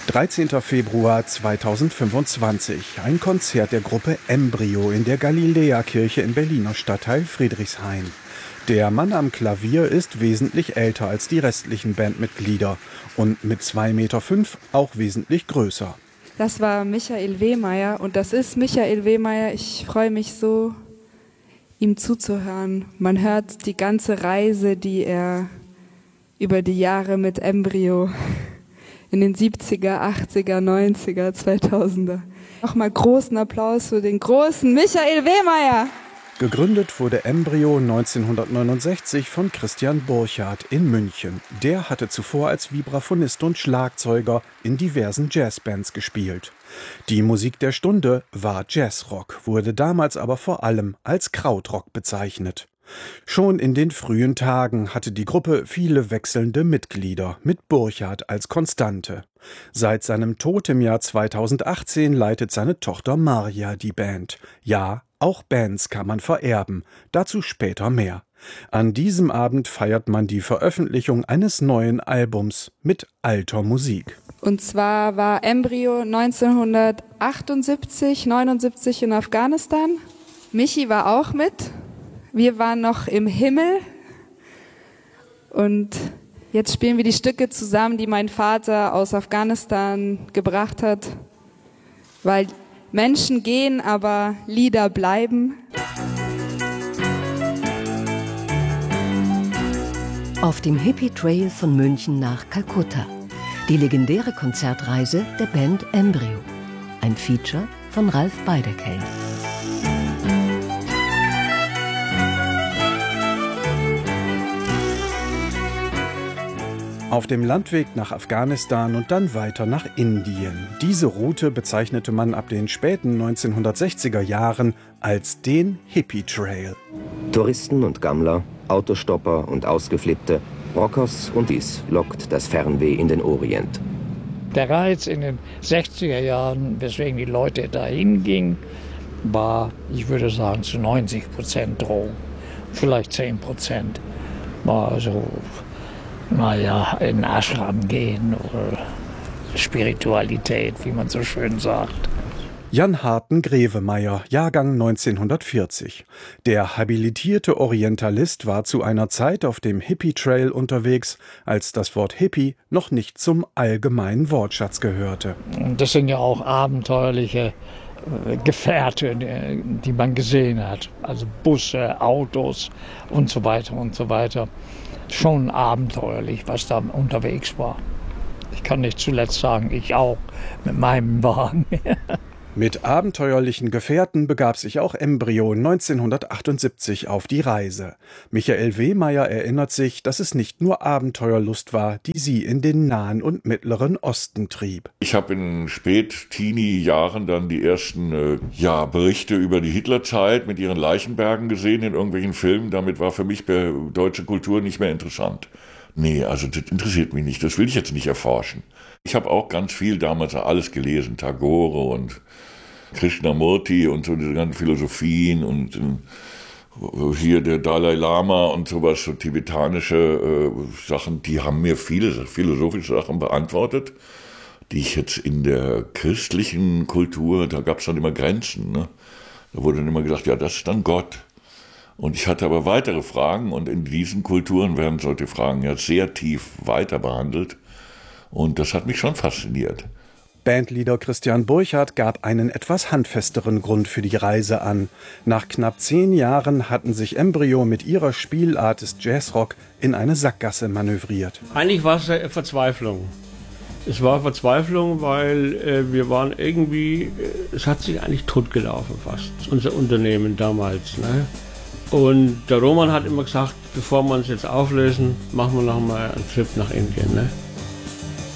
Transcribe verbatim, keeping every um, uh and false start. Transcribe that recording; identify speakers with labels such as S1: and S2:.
S1: dreizehnter Februar zweitausendfünfundzwanzig. Ein Konzert der Gruppe Embryo in der Galiläa-Kirche im Berliner Stadtteil Friedrichshain. Der Mann am Klavier ist wesentlich älter als die restlichen Bandmitglieder und mit zwei Meter fünf auch wesentlich größer.
S2: Das war Michael Wehmeyer und das ist Michael Wehmeyer. Ich freue mich so, ihm zuzuhören. Man hört die ganze Reise, die er über die Jahre mit Embryo in den siebziger, achtziger, neunziger, zweitausender. Nochmal großen Applaus für den großen Michael Wehmeyer.
S1: Gegründet wurde Embryo neunzehnhundertneunundsechzig von Christian Burchardt in München. Der hatte zuvor als Vibraphonist und Schlagzeuger in diversen Jazzbands gespielt. Die Musik der Stunde war Jazzrock, wurde damals aber vor allem als Krautrock bezeichnet. Schon in den frühen Tagen hatte die Gruppe viele wechselnde Mitglieder, mit Burchardt als Konstante. Seit seinem Tod im Jahr zweitausendachtzehn leitet seine Tochter Marja die Band. Ja, auch Bands kann man vererben, dazu später mehr. An diesem Abend feiert man die Veröffentlichung eines neuen Albums mit alter Musik.
S2: Und zwar war Embryo neunzehnhundertachtundsiebzig, neunundsiebzig in Afghanistan. Michi war auch mit. Wir waren noch im Himmel und jetzt spielen wir die Stücke zusammen, die mein Vater aus Afghanistan gebracht hat, weil Menschen gehen, aber Lieder bleiben.
S3: Auf dem Hippie Trail von München nach Kalkutta. Die legendäre Konzertreise der Band Embryo. Ein Feature von Ralf Beiderkelch.
S1: Auf dem Landweg nach Afghanistan und dann weiter nach Indien. Diese Route bezeichnete man ab den späten neunzehnhundertsechziger Jahren als den Hippie Trail.
S4: Touristen und Gammler, Autostopper und Ausgeflippte, Rockers und dies lockt das Fernweh in den Orient.
S5: Der Reiz in den sechziger Jahren, weswegen die Leute dahin gingen, war, ich würde sagen, zu neunzig Prozent Drogen, vielleicht zehn Prozent war so, naja, in den Ashram gehen oder Spiritualität, wie man so schön sagt.
S1: Jan Harten Grevemeyer, Jahrgang neunzehnhundertvierzig. Der habilitierte Orientalist war zu einer Zeit auf dem Hippie-Trail unterwegs, als das Wort Hippie noch nicht zum allgemeinen Wortschatz gehörte.
S5: Das sind ja auch abenteuerliche äh, Gefährte, die, die man gesehen hat. Also Busse, Autos und so weiter und so weiter. Schon abenteuerlich, was da unterwegs war. Ich kann nicht zuletzt sagen, ich auch mit meinem Wagen.
S1: Mit abenteuerlichen Gefährten begab sich auch Embryo neunzehnhundertachtundsiebzig auf die Reise. Michael Wehmeyer erinnert sich, dass es nicht nur Abenteuerlust war, die sie in den Nahen und Mittleren Osten trieb.
S6: Ich habe in Spät-Teenie-Jahren dann die ersten äh, ja, Berichte über die Hitlerzeit mit ihren Leichenbergen gesehen in irgendwelchen Filmen. Damit war für mich deutsche Kultur nicht mehr interessant. Nee, also das interessiert mich nicht, das will ich jetzt nicht erforschen. Ich habe auch ganz viel damals alles gelesen, Tagore und Krishnamurti und so diese ganzen Philosophien und äh, hier der Dalai Lama und sowas, so tibetanische äh, Sachen, die haben mir viele philosophische Sachen beantwortet, die ich jetzt in der christlichen Kultur, da gab es dann immer Grenzen, ne? Da wurde dann immer gesagt, ja, das ist dann Gott. Und ich hatte aber weitere Fragen und in diesen Kulturen werden solche Fragen ja sehr tief weiter behandelt und das hat mich schon fasziniert.
S1: Bandleader Christian Burchardt gab einen etwas handfesteren Grund für die Reise an. Nach knapp zehn Jahren hatten sich Embryo mit ihrer Spielart des Jazzrock in eine Sackgasse manövriert.
S7: Eigentlich war es eine Verzweiflung. Es war Verzweiflung, weil äh, wir waren irgendwie, äh, es hat sich eigentlich totgelaufen fast, unser Unternehmen damals, ne? Und der Roman hat immer gesagt, bevor wir uns jetzt auflösen, machen wir noch mal einen Trip nach Indien, ne?